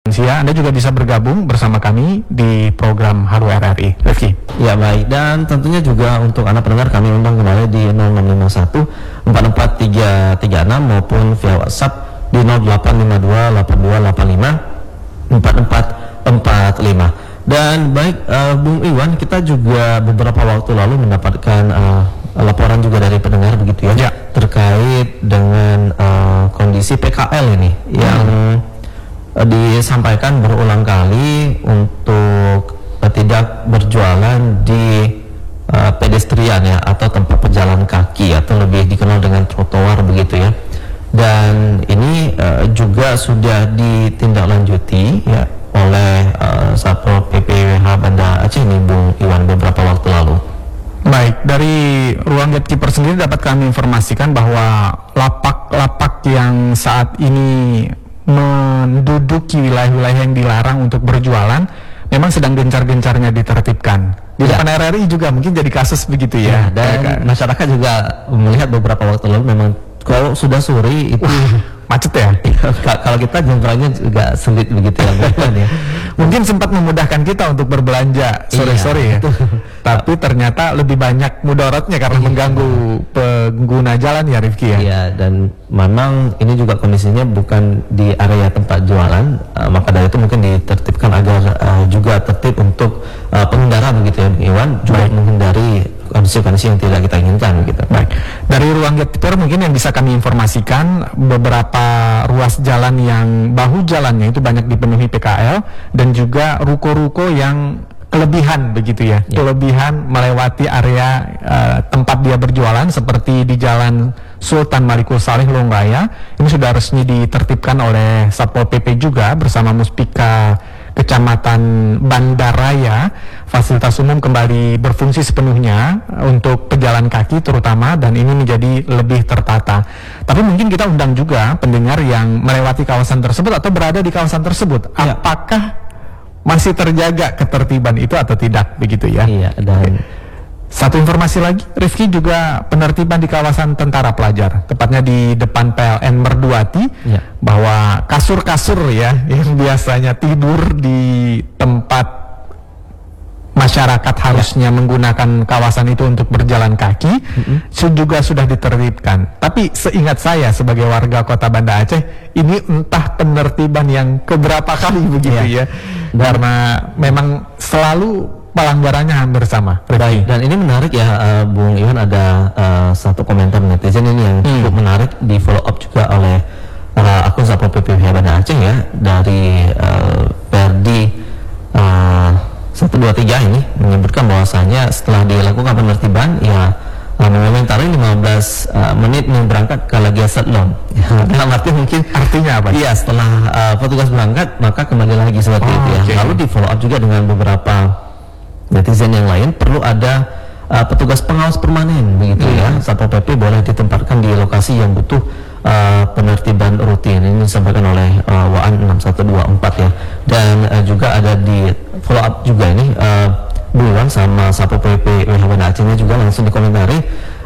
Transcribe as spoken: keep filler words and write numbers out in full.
Ya, Anda juga bisa bergabung bersama kami di program Halo R R I. Rifki. Ya baik, dan tentunya juga untuk Anda pendengar kami undang kembali di nol enam lima satu empat empat tiga tiga enam maupun via WhatsApp di nol delapan lima dua delapan dua delapan lima empat empat empat lima. Dan baik, uh, Bung Iwan, kita juga beberapa waktu lalu mendapatkan uh, laporan juga dari pendengar begitu ya, ya. terkait dengan uh, kondisi P K L ini yang hmm. disampaikan berulang kali untuk uh, tidak berjualan di uh, pedestrian ya, atau tempat pejalan kaki, atau lebih dikenal dengan trotoar begitu ya. Dan ini uh, juga sudah ditindaklanjuti ya oleh uh, Satpol P P W H Banda Aceh ini, Bung Iwan, beberapa waktu lalu. Baik, dari ruang gatekeeper sendiri dapat kami informasikan bahwa lapak-lapak yang saat ini menduduki wilayah-wilayah yang dilarang untuk berjualan memang sedang gencar-gencarnya ditertibkan. Di ya. Depan R R I juga mungkin jadi kasus begitu ya. Ya, dan ya, masyarakat juga melihat beberapa waktu lalu memang kalau sudah sore itu macet ya. Kalau kita jangkauannya juga sulit begitu ya, ya. Mungkin sempat memudahkan kita untuk berbelanja sore-sore iya, ya. Tapi ternyata lebih banyak mudaratnya karena iya. mengganggu pengguna jalan ya, Rifki ya. Iya, dan memang ini juga kondisinya bukan di area tempat jualan, uh, maka dari itu mungkin ditertibkan agar uh, juga tertib untuk uh, pengendara begitu ya, Iwan, juga Baik. menghindari kondisi-kondisi yang tidak kita inginkan gitu. Baik. Dari ruang gatekeeper mungkin yang bisa kami informasikan, beberapa ruas jalan yang bahu jalannya itu banyak dipenuhi P K L, dan juga ruko-ruko yang kelebihan begitu ya, ya. kelebihan melewati area uh, tempat dia berjualan, seperti di Jalan Sultan Malikul Saleh Long Raya. Ini sudah resmi ditertibkan oleh Satpol P P juga bersama Muspika Kecamatan Bandaraya. Fasilitas umum kembali berfungsi sepenuhnya untuk pejalan kaki terutama, dan ini menjadi lebih tertata. Tapi mungkin kita undang juga pendengar yang melewati kawasan tersebut atau berada di kawasan tersebut, ya. apakah masih terjaga ketertiban itu atau tidak begitu ya. Iya, dan satu informasi lagi, Rifki, juga penertiban di kawasan Tentara Pelajar, tepatnya di depan P L N Merduati, ya. bahwa kasur-kasur ya yang biasanya tidur di tempat masyarakat harusnya ya. menggunakan kawasan itu untuk berjalan kaki, mm-hmm. juga sudah ditertibkan. Tapi seingat saya sebagai warga Kota Banda Aceh, ini entah penertiban yang keberapa kali begitu ya, ya. Karena memang selalu pelanggarannya hampir sama. Baik, dan ini menarik ya, uh, Bung Iwan, ada uh, satu komentar netizen ini yang hmm. cukup menarik, di follow up juga oleh uh, akun Satpol P P Banda Aceh ya, dari uh, Perdi uh, satu dua tiga ini menyebutkan bahwasanya setelah dilakukan penertiban ya, uh, mengomentari lima belas uh, menit berangkat ke Lagia Setlon. Dalam arti mungkin artinya apa? Iya, setelah uh, petugas berangkat maka kembali lagi seperti oh, itu ya. Okay. Lalu di follow up juga dengan beberapa netizen yang lain, perlu ada uh, petugas pengawas permanen begitu hmm. ya. Satpol P P boleh ditempatkan di lokasi yang butuh uh, penertiban rutin. Ini disampaikan oleh uh, W A N enam satu dua empat ya. Dan uh, juga ada di follow up juga ini uh, Bulan sama Satpol P P W H Banda Acehnya juga langsung dikomentari,